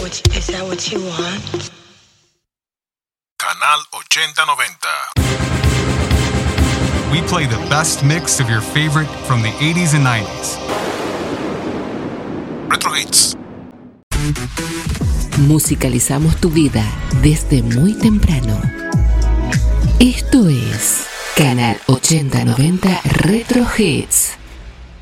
Canal 8090. We play the best mix of your favorite from the 80s and 90s. Retro Hits. Musicalizamos tu vida desde muy temprano. Esto es Canal 8090 Retro Hits.